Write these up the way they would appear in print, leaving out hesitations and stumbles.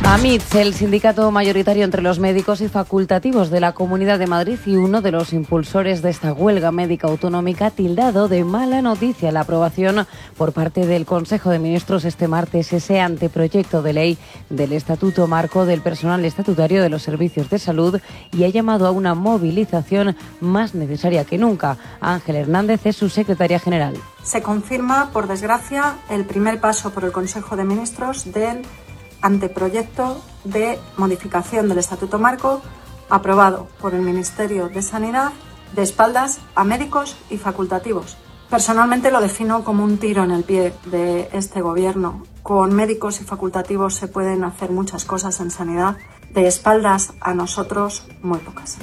AMITS, el sindicato mayoritario entre los médicos y facultativos de la Comunidad de Madrid y uno de los impulsores de esta huelga médica autonómica, ha tildado de mala noticia la aprobación por parte del Consejo de Ministros este martes ese anteproyecto de ley del Estatuto Marco del Personal Estatutario de los Servicios de Salud y ha llamado a una movilización más necesaria que nunca. Ángel Hernández es su secretaria general. Se confirma, por desgracia, el primer paso por el Consejo de Ministros del anteproyecto de modificación del Estatuto Marco aprobado por el Ministerio de Sanidad de espaldas a médicos y facultativos. Personalmente lo defino como un tiro en el pie de este Gobierno. Con médicos y facultativos se pueden hacer muchas cosas en sanidad. De espaldas a nosotros, muy pocas.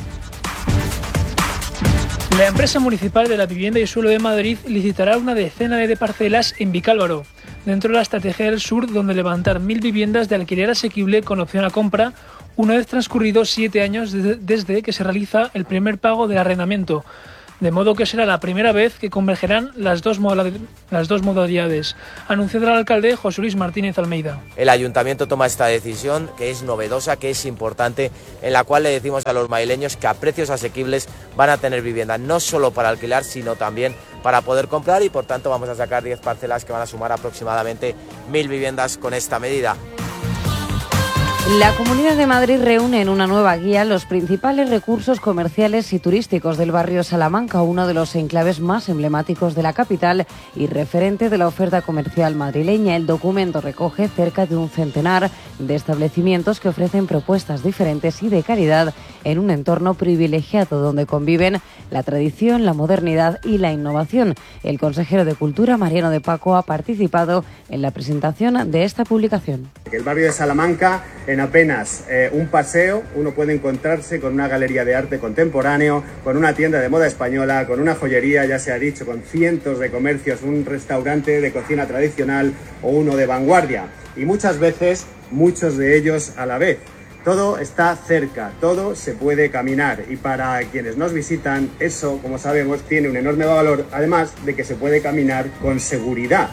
La empresa municipal de la vivienda y suelo de Madrid licitará una decena de parcelas en Vicálvaro, dentro de la estrategia del sur, donde levantar 1.000 viviendas de alquiler asequible con opción a compra, una vez transcurridos 7 años desde que se realiza el primer pago del arrendamiento. De modo que será la primera vez que convergerán las dos modalidades, anunció el alcalde José Luis Martínez Almeida. El ayuntamiento toma esta decisión, que es novedosa, que es importante, en la cual le decimos a los madrileños que a precios asequibles van a tener vivienda, no solo para alquilar, sino también para poder comprar, y por tanto vamos a sacar 10 parcelas que van a sumar aproximadamente 1.000 viviendas con esta medida. La Comunidad de Madrid reúne en una nueva guía los principales recursos comerciales y turísticos del barrio Salamanca, uno de los enclaves más emblemáticos de la capital y referente de la oferta comercial madrileña. El documento recoge cerca de un centenar de establecimientos que ofrecen propuestas diferentes y de calidad en un entorno privilegiado donde conviven la tradición, la modernidad y la innovación. El consejero de Cultura, Mariano de Paco, ha participado en la presentación de esta publicación. El barrio de Salamanca, en apenas un paseo, uno puede encontrarse con una galería de arte contemporáneo, con una tienda de moda española, con una joyería, ya se ha dicho, con cientos de comercios, un restaurante de cocina tradicional o uno de vanguardia. Y muchas veces, muchos de ellos a la vez. Todo está cerca, todo se puede caminar, y para quienes nos visitan, eso, como sabemos, tiene un enorme valor, además de que se puede caminar con seguridad.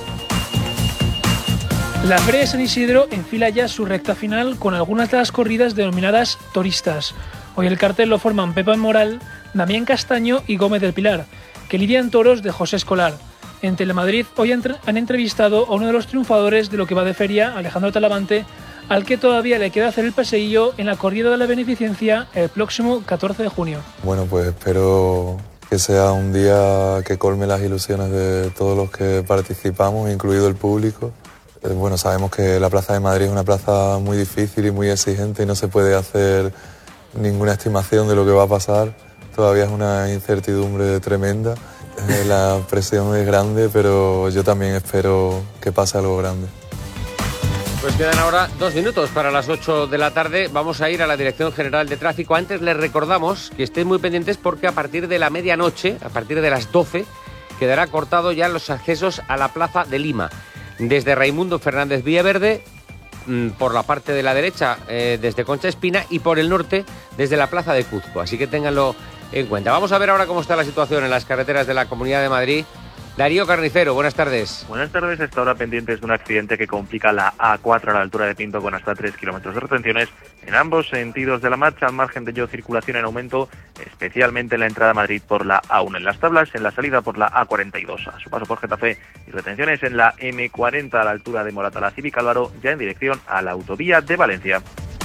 La Feria de San Isidro enfila ya su recta final con algunas de las corridas denominadas toristas. Hoy el cartel lo forman Pepa Moral, Damián Castaño y Gómez del Pilar, que lidian toros de José Escolar. En Telemadrid hoy han entrevistado a uno de los triunfadores de lo que va de feria, Alejandro Talavante, al que todavía le queda hacer el paseillo en la corrida de la beneficencia el próximo 14 de junio. Bueno, pues espero que sea un día que colme las ilusiones de todos los que participamos, incluido el público. Bueno, sabemos que la Plaza de Madrid es una plaza muy difícil y muy exigente y no se puede hacer ninguna estimación de lo que va a pasar. Todavía es una incertidumbre tremenda. La presión es grande, pero yo también espero que pase algo grande. Pues quedan ahora 2 minutos para las 8 de la tarde. Vamos a ir a la Dirección General de Tráfico. Antes les recordamos que estén muy pendientes porque a partir de la medianoche, a partir de las 12, quedará cortado ya los accesos a la Plaza de Lima. Desde Raimundo Fernández Villaverde, por la parte de la derecha, desde Concha Espina, y por el norte, desde la Plaza de Cuzco. Así que ténganlo en cuenta. Vamos a ver ahora cómo está la situación en las carreteras de la Comunidad de Madrid. Darío Carnicero, buenas tardes. Buenas tardes. Hasta ahora pendientes de un accidente que complica la A4 a la altura de Pinto con hasta 3 kilómetros de retenciones en ambos sentidos de la marcha. Al margen de ello, circulación en aumento, especialmente en la entrada a Madrid por la A1 en las tablas, en la salida por la A42 a su paso por Getafe, y retenciones en la M40 a la altura de Moratalaz y Vicálvaro, ya en dirección a la autovía de Valencia.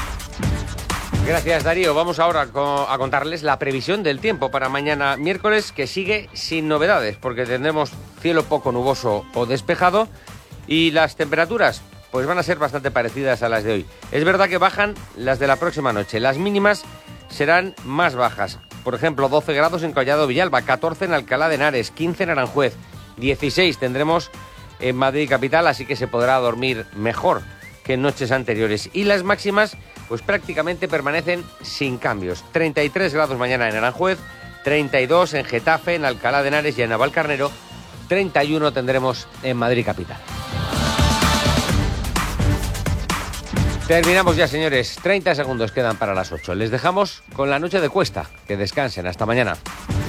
Gracias, Darío. Vamos ahora a contarles la previsión del tiempo para mañana miércoles, que sigue sin novedades, porque tendremos cielo poco nuboso o despejado, y las temperaturas pues van a ser bastante parecidas a las de hoy. Es verdad que bajan las de la próxima noche. Las mínimas serán más bajas. Por ejemplo, 12 grados en Collado Villalba, 14 en Alcalá de Henares, 15 en Aranjuez, 16 tendremos en Madrid capital, así que se podrá dormir mejor que en noches anteriores. Y las máximas pues prácticamente permanecen sin cambios. 33 grados mañana en Aranjuez, 32 en Getafe, en Alcalá de Henares y en Navalcarnero, 31 tendremos en Madrid capital. Terminamos ya, señores. 30 segundos quedan para las 8. Les dejamos con la noche de Cuesta. Que descansen. Hasta mañana.